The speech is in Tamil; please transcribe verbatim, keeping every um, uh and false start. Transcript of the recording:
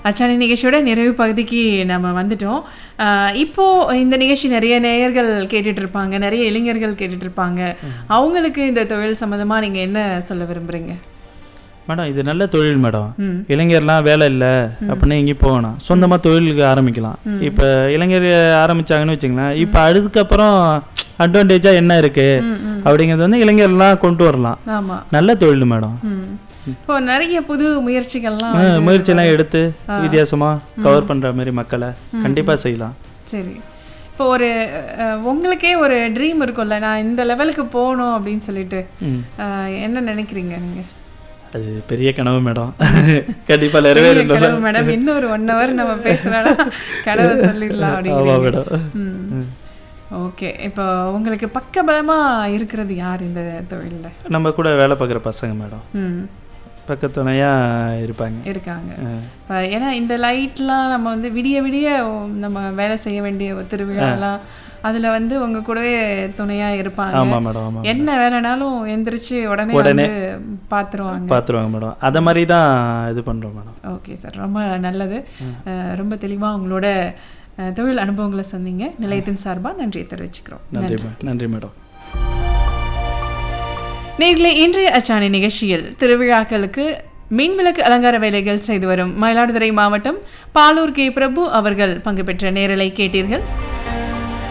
அச்சாணி நிகழ்ச்சியோட நிறைவு பகுதிக்கு நம்ம வந்துட்டோம். இப்போது இந்த நிகழ்ச்சி நிறைய நேயர்கள் கேட்டுட்டு இருப்பாங்க, நிறைய இளைஞர்கள் கேட்டுட்டு இருப்பாங்க. அவங்களுக்கு இந்த தொழில் சம்மந்தமாக நீங்கள் என்ன சொல்ல விரும்புகிறீங்க? மேடம் இது நல்ல தொழில் மேடம். இளைஞர்லாம் வேலை இல்லை அப்படின்னு எங்கேயும் போகணும், சொந்தமாக தொழிலுக்கு ஆரம்பிக்கலாம். இப்போ இளைஞர் ஆரம்பித்தாங்கன்னு வச்சுங்களேன், இப்போ அதுக்கப்புறம் அட்வான்டேஜாக என்ன இருக்குது அப்படிங்கிறது வந்து இளைஞர்லாம் கொண்டு வரலாம். ஆமாம், நல்ல தொழில் மேடம். இப்போ நிறைய புது முயற்சிகள்லாம் முயற்சியெல்லாம் எடுத்து வித்தியாசமாக கவர் பண்ணுற மாதிரி மக்களை கண்டிப்பாக செய்யலாம். சரி, இப்போ ஒரு உங்களுக்கே ஒரு ட்ரீம் இருக்கும்ல, நான் இந்த லெவலுக்கு போகணும் அப்படின்னு சொல்லிட்டு என்ன நினைக்கிறீங்க நீங்கள்? அது பெரிய கனவு மேடம், கண்டிப்பாக நிறைவேறும் கனவு மேடம். இன்னொரு ஒன் ஹவர் நம்ம பேசலாம், கனவை சொல்லிடலாம் அப்படிங்களா மேடம்? ஓகே, இப்போ உங்களுக்கு பக்கபலமாக இருக்கிறது யார் இந்த தொழிலில்? நம்ம கூட வேலை பார்க்குற பசங்க மேடம், பக்கத்துணையாக இருப்பாங்க இருக்காங்க. ஏன்னா இந்த லைட்லாம் நம்ம வந்து விடிய விடிய நம்ம வேலை செய்ய வேண்டிய திருவிழாலாம், அதில் வந்து உங்கள் கூடவே துணையாக இருப்பாங்க. ஆமாம் மேடம், என்ன வேலைனாலும் எந்திரிச்சு உடனே உடனே பார்த்துருவாங்க பார்த்துருவாங்க மேடம். அதை மாதிரி தான் இது பண்ணுறோம் மேடம். ஓகே சார், ரொம்ப நல்லது. ரொம்ப தெளிவாக உங்களோட தொழில் அனுபவங்களை சொன்னீங்க. நிலையத்தின் சார்பாக நன்றியை தெரிவிச்சுக்கிறோம். நன்றி நன்றி மேடம். நேர்களே, இன்றைய அச்சாணி நிகழ்ச்சியில் திருவிழாக்களுக்கு மின்விளக்கு அலங்கார வேலைகள் செய்து வரும் மயிலாடுதுறை மாவட்டம் பாலூர் கே பிரபு அவர்கள் பங்கு பெற்ற நேரலை கேட்டீர்கள்.